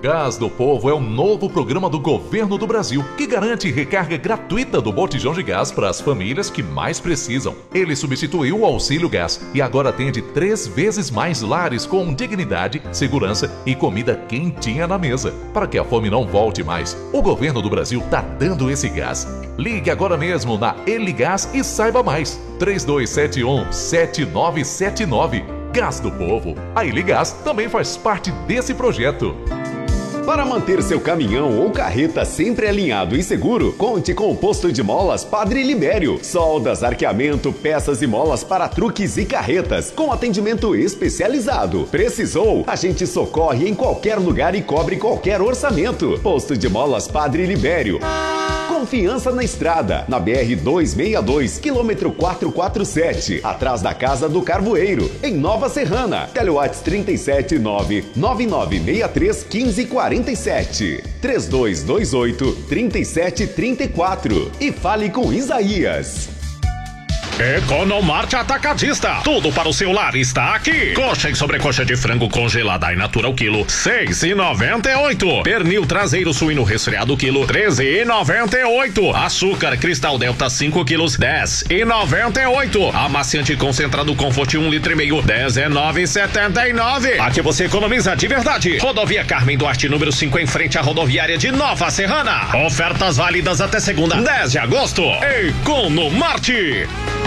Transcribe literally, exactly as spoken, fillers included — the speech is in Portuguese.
Gás do Povo é um novo programa do governo do Brasil que garante recarga gratuita do botijão de gás para as famílias que mais precisam. Ele substituiu o auxílio gás e agora atende três vezes mais lares com dignidade, segurança e comida quentinha na mesa. Para que a fome não volte mais, o governo do Brasil tá dando esse gás. Ligue agora mesmo na Eligás e saiba mais. três dois sete um, sete nove sete nove. Gás do Povo. A Eligás também faz parte desse projeto. Para manter seu caminhão ou carreta sempre alinhado e seguro, conte com o posto de molas Padre Libério. Soldas, arqueamento, peças e molas para truques e carretas, com atendimento especializado. Precisou? A gente socorre em qualquer lugar e cobre qualquer orçamento. Posto de molas Padre Libério. Confiança na estrada, na B R duzentos e sessenta e dois, quilômetro quatrocentos e quarenta e sete, atrás da Casa do Carvoeiro, em Nova Serrana. Telewatts trinta sete nove nove nove seis três um cinco quatro sete, três dois dois oito, três sete três quatro e fale com Isaías. Economarte Atacadista. Tudo para o seu lar está aqui. Coxa e sobrecoxa de frango congelada e natura o quilo, seis e noventa e oito. Pernil traseiro suíno resfriado quilo, treze e noventa e oito. Açúcar Cristal Delta cinco quilos, dez e noventa e oito. Amaciante concentrado Comfort um litro e meio, dezenove e setenta e nove. Aqui você economiza de verdade. Rodovia Carmen Duarte, número cinco, em frente à rodoviária de Nova Serrana. Ofertas válidas até segunda, dez de agosto. Economarte.